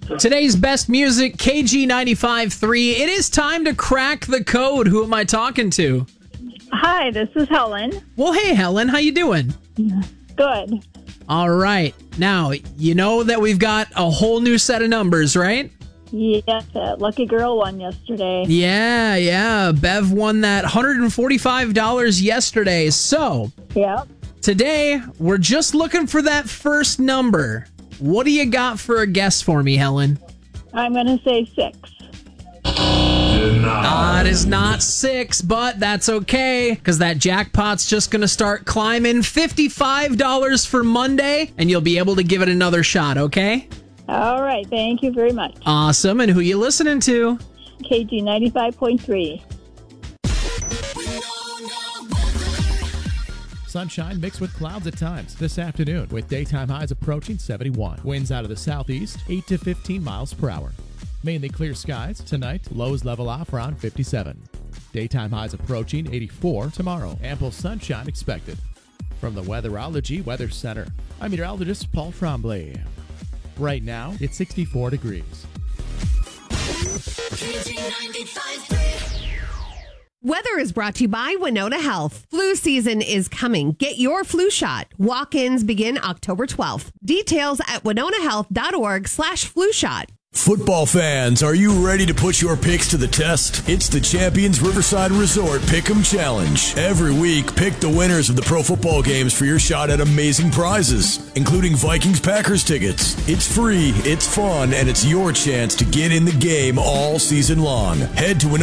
Today's best music, KG 95.3. It is time to crack the code. Who am I talking to? Hi, this is Helen. Well, hey, Helen. How you doing? Good. All right. Now, you know that we've got a whole new set of numbers, right? Yes, that lucky girl won yesterday. Yeah. Bev won that $145 yesterday. So, Yep. today, we're just looking for that first number. What do you got for a guess for me, Helen? I'm going to say 6. It is not 6, but that's okay, because that jackpot's just going to start climbing. $55 for Monday, and you'll be able to give it another shot, okay? All right. Thank you very much. Awesome. And who you listening to? KG 95.3. Sunshine mixed with clouds at times this afternoon with daytime highs approaching 71. Winds out of the southeast, 8 to 15 miles per hour. Mainly clear skies. Tonight, lows level off around 57. Daytime highs approaching 84 tomorrow. Ample sunshine expected. From the Weatherology Weather Center, I'm meteorologist Paul Tremblay. Right now, it's 64 degrees. Weather is brought to you by Winona Health. Flu season is coming. Get your flu shot. Walk-ins begin October 12th. Details at winonahealth.org/flu shot. Football fans, are you ready to put your picks to the test? It's the Champions Riverside Resort Pick'em Challenge. Every week, pick the winners of the pro football games for your shot at amazing prizes, including Vikings-Packers tickets. It's free, it's fun, and it's your chance to get in the game all season long. Head to